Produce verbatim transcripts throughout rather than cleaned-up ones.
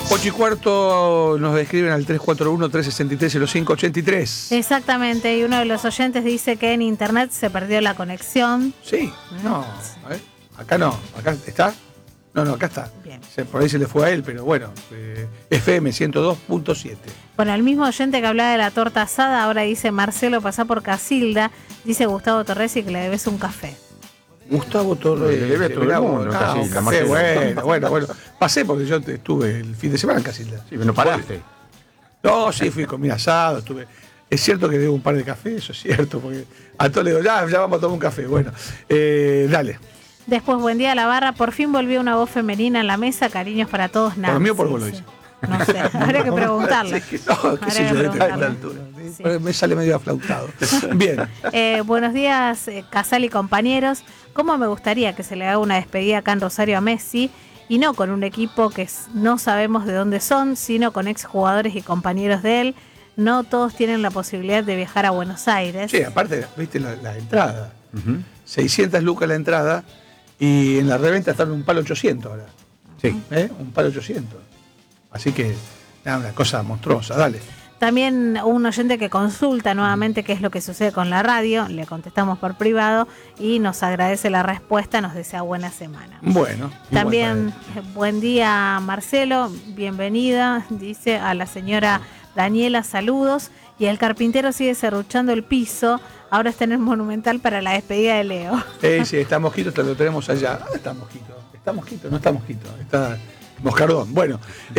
ocho y cuarto nos escriben al tres cuatro uno, tres seis tres, cero cinco ocho tres. Exactamente, y uno de los oyentes dice que en internet se perdió la conexión. Sí, no, a ver, acá no, acá está. No, no, acá está. Bien. Por ahí se le fue a él, pero bueno, eh, F M ciento dos punto siete. Bueno, el mismo oyente que hablaba de la torta asada, ahora dice Marcelo, pasá por Casilda, dice Gustavo Torresi que le debes un café. Gustavo Torres. Le debe a todo el mundo, no, Casilda, un café, Marcelo. bueno, bueno, bueno. Pasé porque yo estuve el fin de semana en Casilda. Sí, pero no paraste. No, sí, fui con mi asado, estuve. Es cierto que debo un par de cafés, eso es cierto, porque a todos le digo, ya, ya vamos a tomar un café. Bueno, eh, dale. Después, buen día a la barra, por fin volvió una voz femenina en la mesa, cariños para todos, Nancy. ¿Por mí o por vos lo hice? No sé, habría que preguntarle. Sí, no, qué sé yo, de esta altura. Sí. Me sale medio aflautado. Bien. Eh, buenos días, eh, Casal y compañeros. ¿Cómo me gustaría que se le haga una despedida acá en Rosario a Messi? Y no con un equipo que no sabemos de dónde son, sino con exjugadores y compañeros de él. No todos tienen la posibilidad de viajar a Buenos Aires. Sí, aparte, viste la, la entrada. Uh-huh. seiscientas lucas la entrada y en la reventa están un palo ochocientos ahora. Sí. ¿Eh? Un palo ochocientos. Así que, nada, una cosa monstruosa, dale. También un oyente que consulta nuevamente qué es lo que sucede con la radio, le contestamos por privado y nos agradece la respuesta, nos desea buena semana. Bueno. También buen día Marcelo, bienvenida, dice a la señora Daniela, saludos. Y el carpintero sigue serruchando el piso, ahora está en el Monumental para la despedida de Leo. Sí, sí, está Mosquito, lo tenemos allá. ¿Dónde está Mosquito? Está Mosquito, no está Mosquito, está Moscardón. Bueno,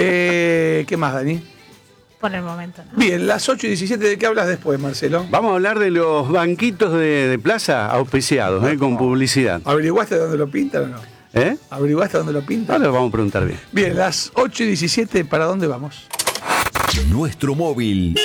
eh, ¿qué más, Dani? Por el momento no. Bien, las ocho y diecisiete, ¿de qué hablas después, Marcelo? Vamos a hablar de los banquitos de, de plaza auspiciados, no, eh, con no. publicidad. ¿Averiguaste dónde lo pintan o no? ¿Eh? ¿Averiguaste dónde lo pintan? Ahora lo vamos a preguntar bien. Bien, las ocho y diecisiete, ¿para dónde vamos? Nuestro móvil.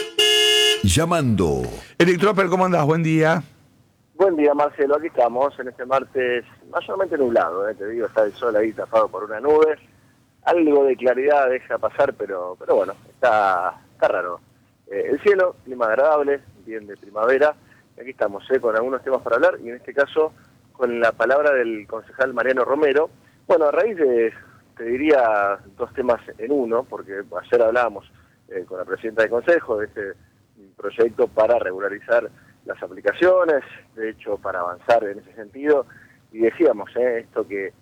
Llamando. Electroper, ¿cómo andás? Buen día. Buen día, Marcelo. Aquí estamos en este martes mayormente nublado, ¿eh? Te digo, está el sol ahí tapado por una nube. Algo de claridad deja pasar, pero pero bueno, está, está raro. Eh, el cielo, clima agradable, bien de primavera. Y aquí estamos, ¿eh? Con algunos temas para hablar y en este caso con la palabra del concejal Mariano Romero. Bueno, a raíz de, te diría, dos temas en uno, porque ayer hablábamos eh, con la presidenta del consejo de este proyecto para regularizar las aplicaciones, de hecho para avanzar en ese sentido, y decíamos eh, esto que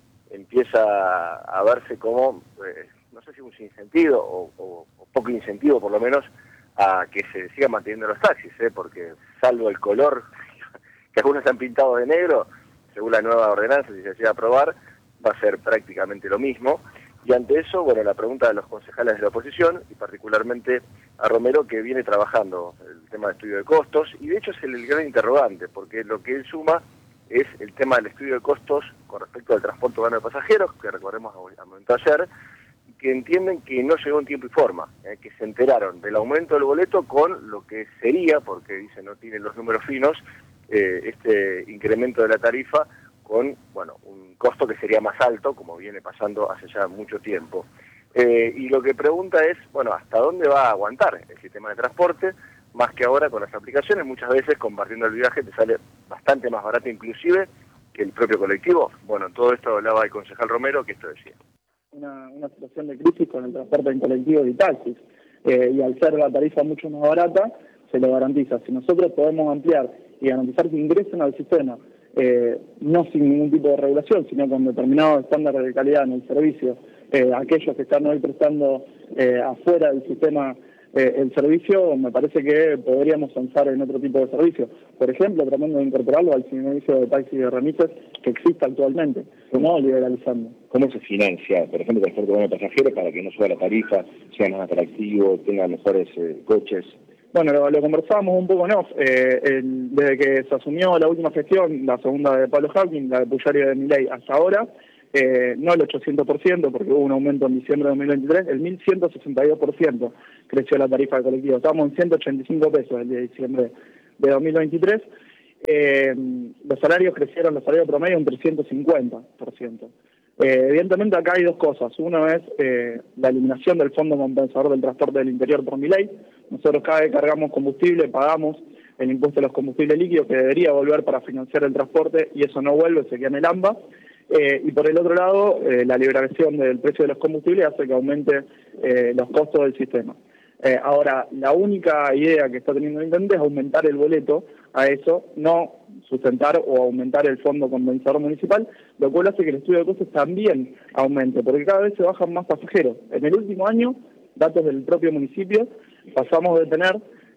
empieza a verse como, eh, no sé si un sinsentido o, o, o poco incentivo por lo menos, a que se sigan manteniendo los taxis, eh, porque salvo el color, que algunos han pintado de negro, según la nueva ordenanza, si se llega a aprobar, va a ser prácticamente lo mismo. Y ante eso, bueno, la pregunta de los concejales de la oposición, y particularmente a Romero, que viene trabajando el tema de estudio de costos, y de hecho es el, el gran interrogante, porque lo que él suma es el tema del estudio de costos con respecto al transporte urbano de pasajeros, que recordemos al momento de ayer, que entienden que no llegó en tiempo y forma, eh, que se enteraron del aumento del boleto con lo que sería, porque dicen no tienen los números finos, eh, este incremento de la tarifa con, bueno, un costo que sería más alto, como viene pasando hace ya mucho tiempo. Eh, y lo que pregunta es, bueno, ¿hasta dónde va a aguantar el sistema de transporte? Más que ahora con las aplicaciones, muchas veces compartiendo el viaje te sale bastante más barato inclusive que el propio colectivo. Bueno, todo esto hablaba el concejal Romero, que esto decía. Una, una situación de crisis con el transporte en colectivos y taxis, eh, y al ser la tarifa mucho más barata, se lo garantiza. Si nosotros podemos ampliar y garantizar que ingresen al sistema, Eh, no sin ningún tipo de regulación, sino con determinados estándares de calidad en el servicio, eh, aquellos que están hoy prestando eh, afuera del sistema eh, el servicio, me parece que podríamos avanzar en otro tipo de servicio. Por ejemplo, tratando de incorporarlo al servicio de taxi de remises que existe actualmente, no liberalizando. ¿Cómo se financia, por ejemplo, el transporte de pasajeros para que no suba la tarifa, sea más atractivo, tenga mejores eh, coches? Bueno, lo, lo conversábamos un poco en off, eh, el, desde que se asumió la última gestión, la segunda de Pablo Hawking, la de Puyari y de Milei hasta ahora, eh, no el ochocientos por ciento, porque hubo un aumento en diciembre de dos mil veintitrés, el mil ciento sesenta y dos por ciento creció la tarifa de colectivo. Estamos en ciento ochenta y cinco pesos el día de diciembre de dos mil veintitrés. Eh, los salarios crecieron, los salarios promedio un trescientos cincuenta por ciento. Eh, evidentemente acá hay dos cosas. Uno es eh, la eliminación del Fondo Compensador del Transporte del Interior por Milei. Nosotros cada vez que cargamos combustible pagamos el impuesto a los combustibles líquidos que debería volver para financiar el transporte y eso no vuelve, se queda en el AMBA. Eh, y por el otro lado, eh, la liberación del precio de los combustibles hace que aumente eh, los costos del sistema. Eh, ahora, la única idea que está teniendo el intendente es aumentar el boleto a eso, no sustentar o aumentar el fondo compensador municipal, lo cual hace que el estudio de costos también aumente, porque cada vez se bajan más pasajeros. En el último año, datos del propio municipio, pasamos de tener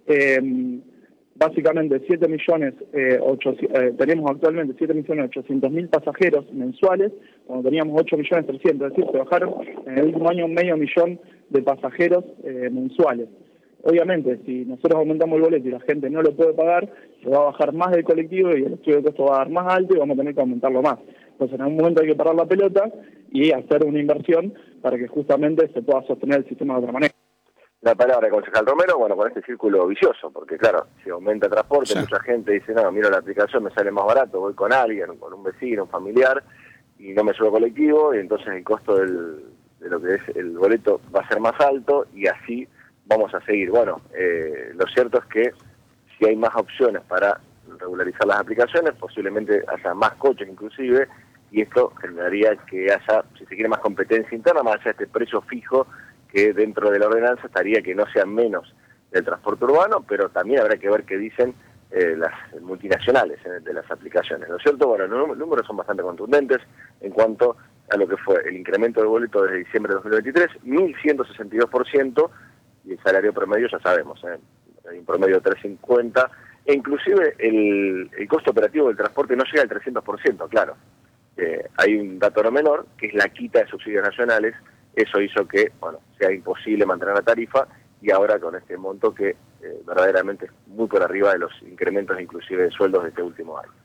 eh, básicamente siete millones, eh, eh, tenemos actualmente siete millones ochocientos mil pasajeros mensuales, cuando teníamos ocho millones trescientos, es decir, se bajaron en el último año medio millón de pasajeros eh, mensuales. Obviamente, si nosotros aumentamos el boleto y la gente no lo puede pagar, se va a bajar más del colectivo y el estudio de costo va a dar más alto y vamos a tener que aumentarlo más. Entonces, en algún momento hay que parar la pelota y hacer una inversión para que justamente se pueda sostener el sistema de otra manera. La palabra de concejal Romero, bueno, con este círculo vicioso, porque claro, si aumenta el transporte, sí. Mucha gente dice, no, miro la aplicación, me sale más barato, voy con alguien, con un vecino, un familiar, y no me subo colectivo, y entonces el costo del, de lo que es el boleto va a ser más alto, y así vamos a seguir. Bueno, eh, lo cierto es que si hay más opciones para regularizar las aplicaciones, posiblemente haya más coches inclusive, y esto generaría que haya, si se quiere, más competencia interna, más allá de este precio fijo, que dentro de la ordenanza estaría que no sean menos del transporte urbano, pero también habrá que ver qué dicen eh, las multinacionales eh, de las aplicaciones. ¿No es cierto? Bueno, los números son bastante contundentes en cuanto a lo que fue el incremento del boleto desde diciembre de dos mil veintitrés, mil ciento sesenta y dos por ciento, y el salario promedio ya sabemos, eh, hay un promedio de tres cincuenta, e inclusive el, el costo operativo del transporte no llega al trescientos por ciento, claro. Eh, hay un dato no menor, que es la quita de subsidios nacionales. Eso hizo que, bueno, sea imposible mantener la tarifa, y ahora con este monto que eh, verdaderamente es muy por arriba de los incrementos inclusive de sueldos de este último año.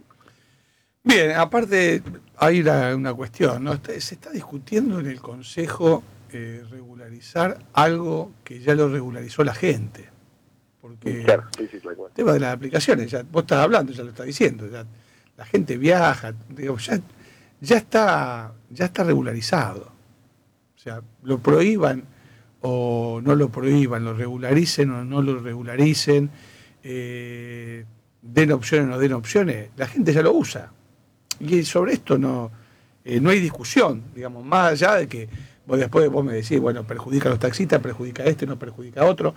Bien, aparte hay una, una cuestión, ¿no? Se está discutiendo en el Consejo eh, regularizar algo que ya lo regularizó la gente. Porque claro, sí, sí, el tema de las aplicaciones, ya vos estás hablando, ya lo estás diciendo, ya la gente viaja, digo, ya, ya está, ya está regularizado. O sea, lo prohíban o no lo prohíban, lo regularicen o no lo regularicen, eh, den opciones o no den opciones, la gente ya lo usa. Y sobre esto no, eh, no hay discusión, digamos, más allá de que vos después vos me decís, bueno, perjudica a los taxistas, perjudica a este, no perjudica a otro.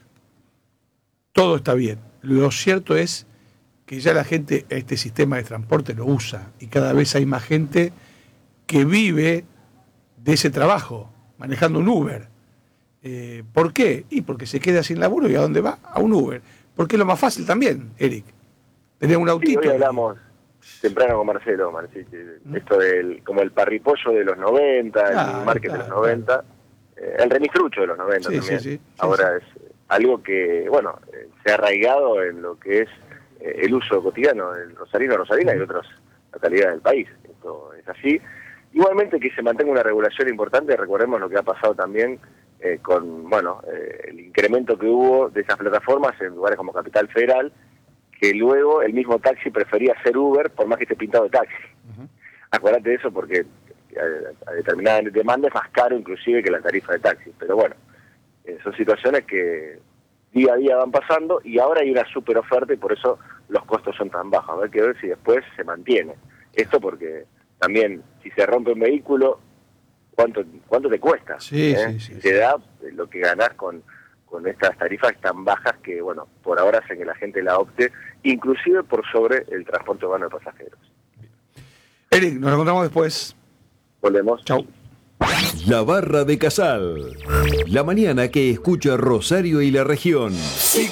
Todo está bien. Lo cierto es que ya la gente este sistema de transporte lo usa y cada vez hay más gente que vive de ese trabajo, manejando un Uber. Eh, ¿Por qué? Y porque se queda sin laburo, ¿y a dónde va? A un Uber. Porque es lo más fácil también, Eric. Tener un autito. Sí, hoy hablamos temprano con Marcelo, Marcelo ¿Mm? Esto del como el parripollo de los noventa, claro, el market claro, de los noventa, claro. eh, el remistrucho de los noventa sí, también. Sí, sí, Ahora sí, sí. es algo que, bueno, eh, se ha arraigado en lo que es eh, el uso cotidiano del rosarino, rosarina mm. y de otras localidades del país. Esto es así. Igualmente que se mantenga una regulación importante, recordemos lo que ha pasado también eh, con, bueno, eh, el incremento que hubo de esas plataformas en lugares como Capital Federal, que luego el mismo taxi prefería hacer Uber por más que esté pintado de taxi. Uh-huh. Acuérdate de eso porque a, a determinada demanda es más caro inclusive que la tarifa de taxi. Pero bueno, eh, son situaciones que día a día van pasando y ahora hay una super oferta y por eso los costos son tan bajos. Hay que ver si después se mantiene. Esto porque también, si se rompe un vehículo, ¿cuánto cuánto te cuesta? Sí, ¿eh? sí, sí. Te da lo que ganás con, con estas tarifas tan bajas que, bueno, por ahora hacen que la gente la opte, inclusive por sobre el transporte urbano de pasajeros. Eric, nos encontramos después. Volvemos. Chau. La Barra de Casal. La mañana que escucha Rosario y la región. Si